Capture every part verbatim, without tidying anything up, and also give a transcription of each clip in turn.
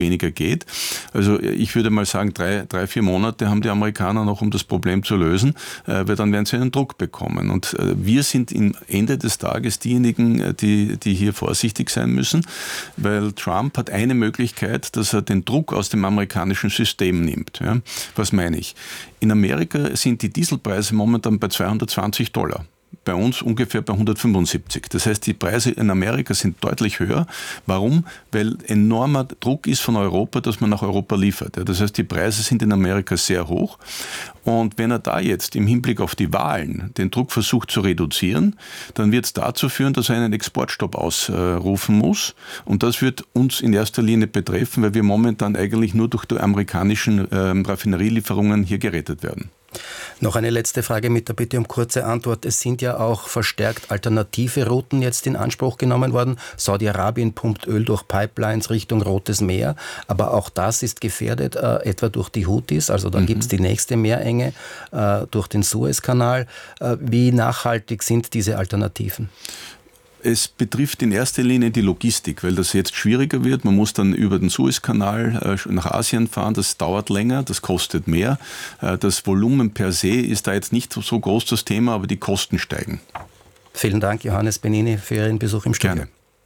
weniger geht. Also ich würde mal sagen, drei, drei, vier Monate haben die Amerikaner noch, um das Problem zu lösen, äh, weil dann werden sie einen Druck bekommen. Und äh, wir sind am Ende des Tages diejenigen, die, die hier vorsichtig sein müssen, weil Trump hat eine Möglichkeit, dass er den Druck aus dem amerikanischen System nimmt. Ja? Was meine ich? In Amerika sind die Dieselpreise momentan bei zweihundertzwanzig Dollar. Bei uns ungefähr bei hundertfünfundsiebzig. Das heißt, die Preise in Amerika sind deutlich höher. Warum? Weil enormer Druck ist von Europa, dass man nach Europa liefert. Das heißt, die Preise sind in Amerika sehr hoch. Und wenn er da jetzt im Hinblick auf die Wahlen den Druck versucht zu reduzieren, dann wird es dazu führen, dass er einen Exportstopp ausrufen muss. Und das wird uns in erster Linie betreffen, weil wir momentan eigentlich nur durch die amerikanischen äh, Raffinerielieferungen hier gerettet werden. Noch eine letzte Frage mit der Bitte um kurze Antwort. Es sind ja auch verstärkt alternative Routen jetzt in Anspruch genommen worden. Saudi-Arabien pumpt Öl durch Pipelines Richtung Rotes Meer. Aber auch das ist gefährdet, äh, etwa durch die Houthis. Also da mhm. gibt es die nächste Meerenge äh, durch den Suezkanal. Äh, wie nachhaltig sind diese Alternativen? Es betrifft in erster Linie die Logistik, weil das jetzt schwieriger wird. Man muss dann über den Suezkanal nach Asien fahren. Das dauert länger, das kostet mehr. Das Volumen per se ist da jetzt nicht so groß das Thema, aber die Kosten steigen. Vielen Dank, Johannes Benini, für Ihren Besuch im Studio. Gerne.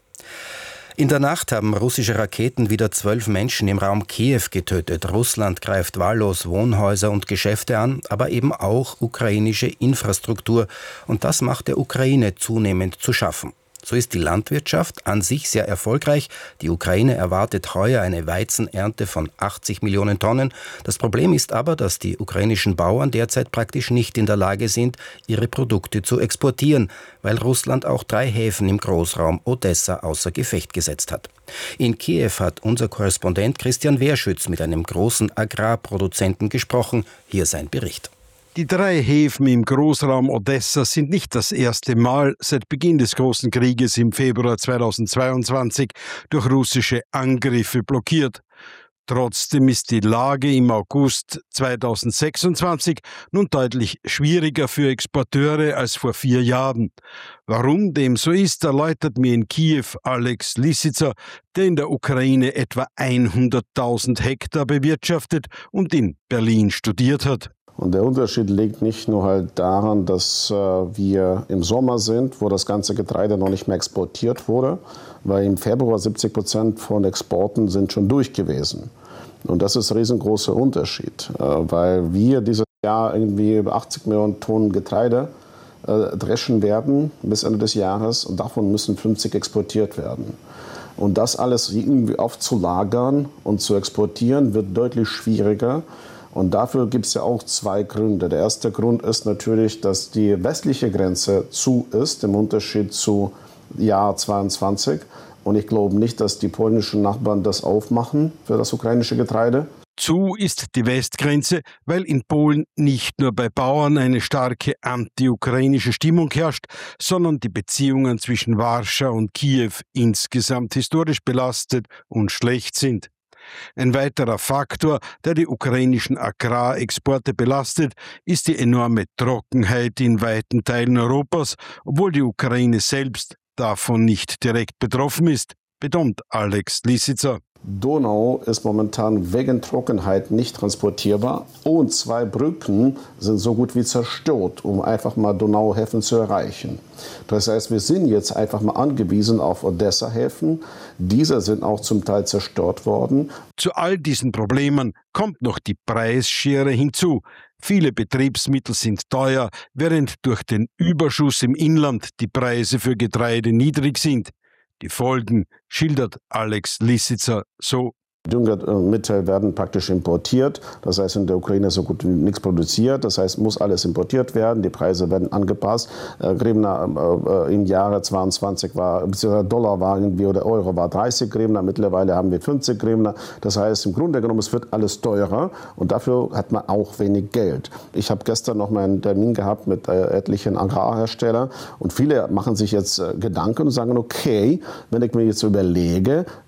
In der Nacht haben russische Raketen wieder zwölf Menschen im Raum Kiew getötet. Russland greift wahllos Wohnhäuser und Geschäfte an, aber eben auch ukrainische Infrastruktur. Und das macht der Ukraine zunehmend zu schaffen. So ist die Landwirtschaft an sich sehr erfolgreich. Die Ukraine erwartet heuer eine Weizenernte von achtzig Millionen Tonnen. Das Problem ist aber, dass die ukrainischen Bauern derzeit praktisch nicht in der Lage sind, ihre Produkte zu exportieren, weil Russland auch drei Häfen im Großraum Odessa außer Gefecht gesetzt hat. In Kiew hat unser Korrespondent Christian Wehrschütz mit einem großen Agrarproduzenten gesprochen. Hier sein Bericht. Die drei Häfen im Großraum Odessa sind nicht das erste Mal seit Beginn des Großen Krieges im Februar zweitausendzweiundzwanzig durch russische Angriffe blockiert. Trotzdem ist die Lage im August zweitausendsechsundzwanzig nun deutlich schwieriger für Exporteure als vor vier Jahren. Warum dem so ist, erläutert mir in Kiew Alex Lisica, der in der Ukraine etwa hunderttausend Hektar bewirtschaftet und in Berlin studiert hat. Und der Unterschied liegt nicht nur halt daran, dass äh, wir im Sommer sind, wo das ganze Getreide noch nicht mehr exportiert wurde, weil im Februar siebzig Prozent von Exporten sind schon durch gewesen. Und das ist ein riesengroßer Unterschied, äh, weil wir dieses Jahr irgendwie über achtzig Millionen Tonnen Getreide äh, dreschen werden bis Ende des Jahres und davon müssen fünfzig exportiert werden. Und das alles irgendwie aufzulagern und zu exportieren wird deutlich schwieriger. Und dafür gibt es ja auch zwei Gründe. Der erste Grund ist natürlich, dass die westliche Grenze zu ist, im Unterschied zu Jahr zweiundzwanzig. Und ich glaube nicht, dass die polnischen Nachbarn das aufmachen für das ukrainische Getreide. Zu ist die Westgrenze, weil in Polen nicht nur bei Bauern eine starke anti-ukrainische Stimmung herrscht, sondern die Beziehungen zwischen Warschau und Kiew insgesamt historisch belastet und schlecht sind. Ein weiterer Faktor, der die ukrainischen Agrarexporte belastet, ist die enorme Trockenheit in weiten Teilen Europas, obwohl die Ukraine selbst davon nicht direkt betroffen ist, betont Alex Lisica. Donau ist momentan wegen Trockenheit nicht transportierbar und zwei Brücken sind so gut wie zerstört, um einfach mal Donauhäfen zu erreichen. Das heißt, wir sind jetzt einfach mal angewiesen auf Odessa-Häfen. Diese sind auch zum Teil zerstört worden. Zu all diesen Problemen kommt noch die Preisschere hinzu. Viele Betriebsmittel sind teuer, während durch den Überschuss im Inland die Preise für Getreide niedrig sind. Die Folgen schildert Alex Lisica so. Düngemittel werden praktisch importiert, das heißt in der Ukraine so gut wie nichts produziert, das heißt muss alles importiert werden, die Preise werden angepasst. Äh, Grivna äh, im Jahre zweiundzwanzig war, beziehungsweise Dollar war irgendwie oder Euro war dreißig Grivna, mittlerweile haben wir fünfzig Grivna, das heißt im Grunde genommen es wird alles teurer und dafür hat man auch wenig Geld. Ich habe gestern noch mal einen Termin gehabt mit äh, etlichen Agrarherstellern und viele machen sich jetzt äh, Gedanken und sagen, okay, wenn ich mir jetzt überlege,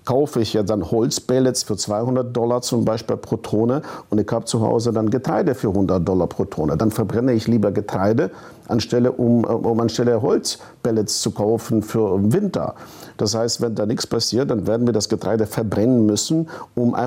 kaufe ich ja dann Holzpellets für zweihundert Dollar zum Beispiel pro Tonne und ich habe zu Hause dann Getreide für hundert Dollar pro Tonne. Dann verbrenne ich lieber Getreide, anstelle, um, um anstelle Holzpellets zu kaufen für Winter. Das heißt, wenn da nichts passiert, dann werden wir das Getreide verbrennen müssen, um